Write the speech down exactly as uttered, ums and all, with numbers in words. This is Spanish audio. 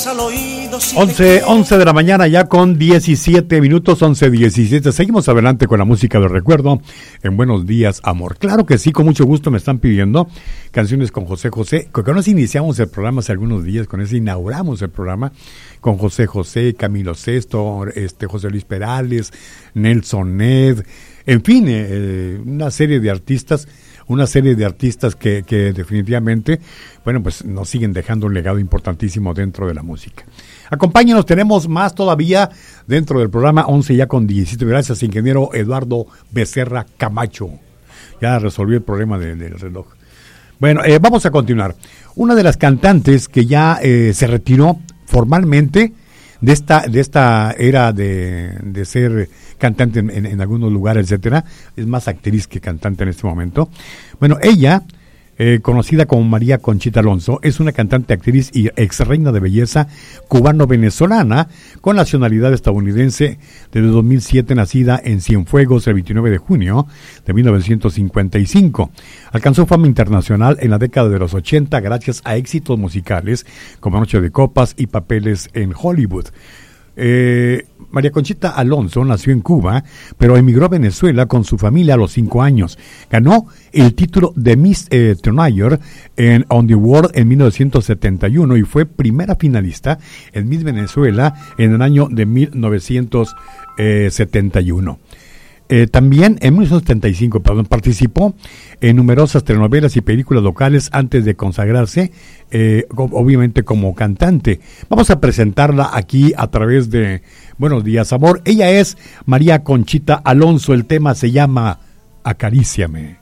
once, once de la mañana ya con diecisiete minutos, once diecisiete. Seguimos adelante con la música del recuerdo en Buenos Días, Amor. Claro que sí, con mucho gusto me están pidiendo canciones con José José. Con eso iniciamos el programa hace algunos días, con eso inauguramos el programa con José José, Camilo Sesto, este, José Luis Perales, Nelson Ned, en fin, eh, una serie de artistas. Una serie de artistas que, que definitivamente, bueno, pues nos siguen dejando un legado importantísimo dentro de la música. Acompáñenos, tenemos más todavía dentro del programa, once ya con diecisiete. Gracias, ingeniero Eduardo Becerra Camacho. Ya resolvió el problema de, del reloj. Bueno, eh, vamos a continuar. Una de las cantantes que ya eh, se retiró formalmente de esta de esta era de, de ser cantante en, en, en algunos lugares, etcétera, es más actriz que cantante en este momento. Bueno, ella, eh, conocida como María Conchita Alonso, es una cantante, actriz y ex reina de belleza cubano-venezolana con nacionalidad estadounidense desde dos mil siete, nacida en Cienfuegos el veintinueve de junio de mil novecientos cincuenta y cinco. Alcanzó fama internacional en la década de los ochenta gracias a éxitos musicales como Noche de Copas y papeles en Hollywood. Eh, María Conchita Alonso nació en Cuba, pero emigró a Venezuela con su familia a los cinco años. Ganó el título de Miss eh, Tenior en On the World en mil novecientos setenta y uno y fue primera finalista en Miss Venezuela en el año de mil novecientos setenta y uno. Eh, también en mil novecientos setenta y cinco, perdón, participó en numerosas telenovelas y películas locales antes de consagrarse, eh, obviamente como cantante. Vamos a presentarla aquí a través de Buenos Días, Amor. Ella es María Conchita Alonso, el tema se llama Acaríciame.